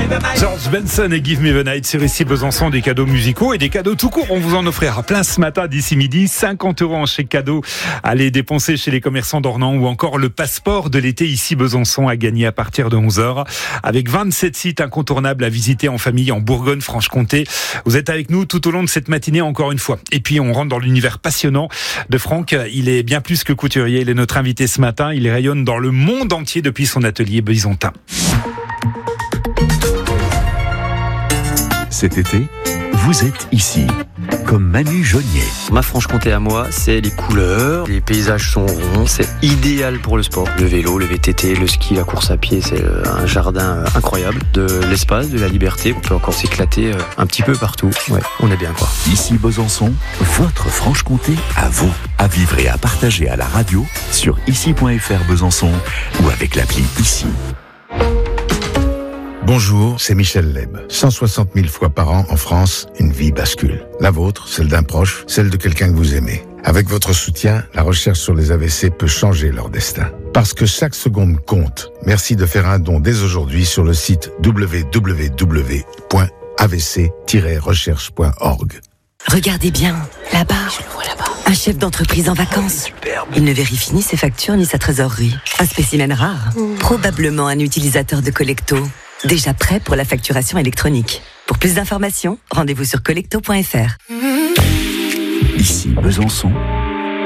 George Benson et Give Me the Night sur ici Besançon, des cadeaux musicaux et des cadeaux tout court. On vous en offrira plein ce matin d'ici midi. 50 € en chèque cadeau à les dépenser chez les commerçants d'Ornans ou encore le passeport de l'été ici Besançon à gagner à partir de 11h avec 27 sites incontournables à visiter en famille en Bourgogne-Franche-Comté. Vous êtes avec nous tout au long de cette matinée encore une fois. Et puis on rentre dans l'univers passionnant de Franck. Il est bien plus que couturier. Il est notre invité ce matin. Il rayonne dans le monde entier depuis son atelier byzantin. Cet été, vous êtes ici, comme Manu Jonnier. Ma Franche-Comté à moi, c'est les couleurs, les paysages sont ronds, c'est idéal pour le sport. Le vélo, le VTT, le ski, la course à pied, c'est un jardin incroyable. De l'espace, de la liberté, on peut encore s'éclater un petit peu partout. Ouais, on est bien quoi. Ici Besançon, votre Franche-Comté à vous. À vivre et à partager à la radio, sur ici.fr Besançon ou avec l'appli Ici. Bonjour, c'est Michel Leb. 160 000 fois par an en France, une vie bascule. La vôtre, celle d'un proche, celle de quelqu'un que vous aimez. Avec votre soutien, la recherche sur les AVC peut changer leur destin. Parce que chaque seconde compte, merci de faire un don dès aujourd'hui sur le site www.avc-recherche.org. Regardez bien, là-bas. Je le vois là-bas. Un chef d'entreprise en vacances. Superbe. Il ne vérifie ni ses factures ni sa trésorerie. Un spécimen rare. Probablement un utilisateur de Collecto. Déjà prêt pour la facturation électronique. Pour plus d'informations, rendez-vous sur collecto.fr. Ici Besançon,